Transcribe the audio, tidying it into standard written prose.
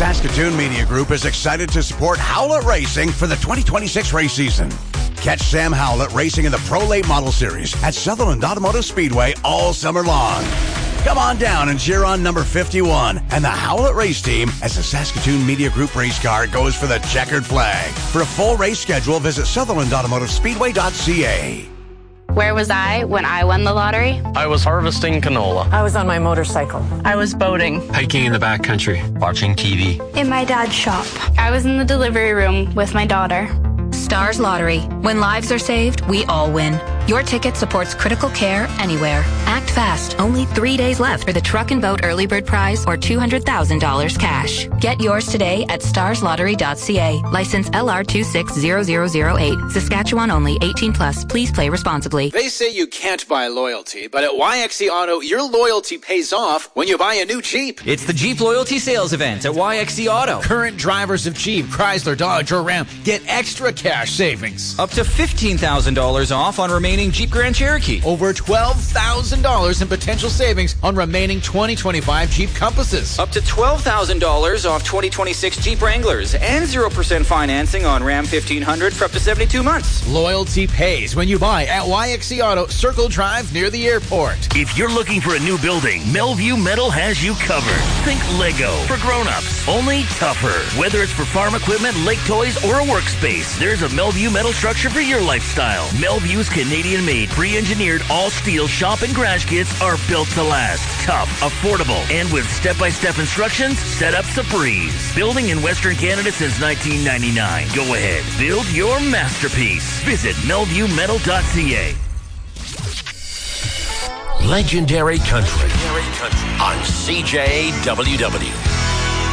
Saskatoon Media Group is excited to support Howlett Racing for the 2026 race season. Catch Sam Howlett racing in the Pro Late Model Series at Sutherland Automotive Speedway all summer long. Come on down and cheer on number 51 and the Howlett race team as the Saskatoon Media Group race car goes for the checkered flag. For a full race schedule, visit SutherlandAutomotiveSpeedway.ca. Where was I when I won the lottery? I was harvesting canola. I was on my motorcycle. I was boating. Hiking in the backcountry. Watching TV. In my dad's shop. I was in the delivery room with my daughter. Stars Lottery. When lives are saved, we all win. Your ticket supports critical care anywhere. Act fast. Only 3 days left for the Truck and Boat Early Bird Prize or $200,000 cash. Get yours today at starslottery.ca. License LR260008. Saskatchewan only. 18+. Please play responsibly. They say you can't buy loyalty, but at YXE Auto, your loyalty pays off when you buy a new Jeep. It's the Jeep Loyalty Sales Event at YXE Auto. Current drivers of Jeep, Chrysler, Dodge, or Ram get extra cash savings. Up to $15,000 off on remaining Jeep Grand Cherokee. Over $12,000 in potential savings on remaining 2025 Jeep Compasses. Up to $12,000 off 2026 Jeep Wranglers and 0% financing on Ram 1500 for up to 72 months. Loyalty pays when you buy at YXE Auto, Circle Drive near the airport. If you're looking for a new building, Melview Metal has you covered. Think Lego for grown-ups, only tougher. Whether it's for farm equipment, lake toys, or a workspace, there's a Melview Metal structure for your lifestyle. Melview's Canadian-made, pre-engineered, all-steel shop and garage kits are built to last. Tough, affordable, and with step-by-step instructions, setup's a breeze. Building in Western Canada since 1999. Go ahead, build your masterpiece. Visit melviewmetal.ca. Legendary Country on CJWW.